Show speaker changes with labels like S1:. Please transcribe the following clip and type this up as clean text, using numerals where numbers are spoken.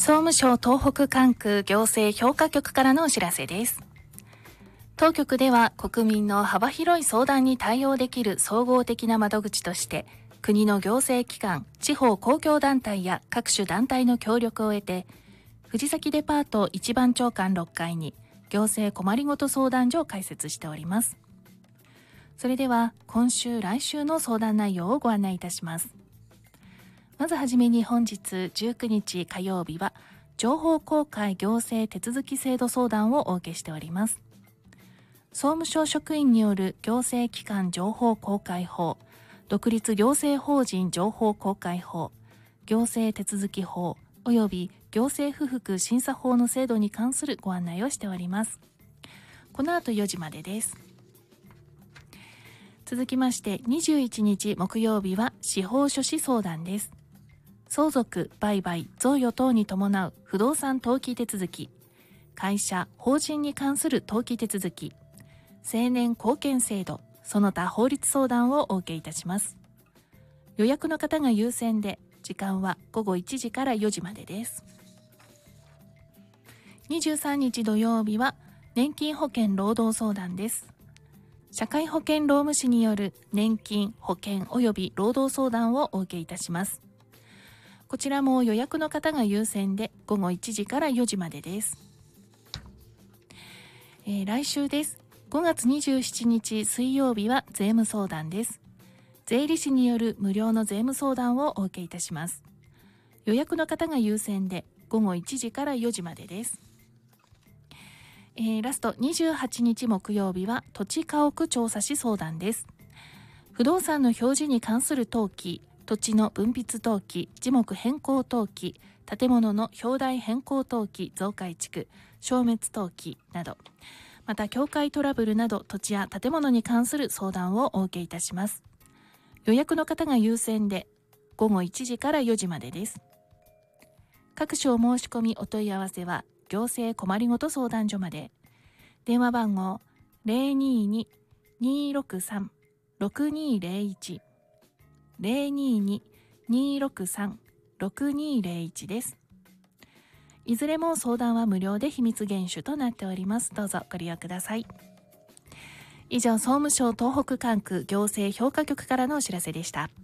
S1: 総務省東北管区行政評価局からのお知らせです。当局では国民の幅広い相談に対応できる総合的な窓口として、国の行政機関、地方公共団体や各種団体の協力を得て、藤崎デパート一番町館6階に行政困りごと相談所を開設しております。それでは今週来週の相談内容をご案内いたします。まずはじめに本日19日火曜日は情報公開行政手続き制度相談をお受けしております。総務省職員による行政機関情報公開法、独立行政法人情報公開法、行政手続き法および行政不服審査法の制度に関するご案内をしております。この後4時までです。続きまして21日木曜日は司法書士相談です。相続、売買、贈与等に伴う不動産登記手続き、会社、法人に関する登記手続き、青年貢献制度、その他法律相談をお受けいたします。予約の方が優先で、時間は午後1時から4時までです。23日土曜日は年金保険労働相談です。社会保険労務士による年金、保険及び労働相談をお受けいたします。こちらも予約の方が優先で午後1時から4時までです。来週です。5月27日水曜日は税務相談です。税理士による無料の税務相談をお受けいたします。予約の方が優先で午後1時から4時までです。ラスト28日木曜日は土地家屋調査士相談です。不動産の表示に関する登記、土地の分筆登記、地目変更登記、建物の表題変更登記、増改築、消滅登記など、また境界トラブルなど土地や建物に関する相談をお受けいたします。予約の方が優先で午後1時から4時までです。各種お申し込みお問い合わせは行政困りごと相談所まで。電話番号 022-263-6201 022-263-6201 です。いずれも相談は無料で秘密厳守となっております。どうぞご利用ください。以上、総務省東北管区行政評価局からのお知らせでした。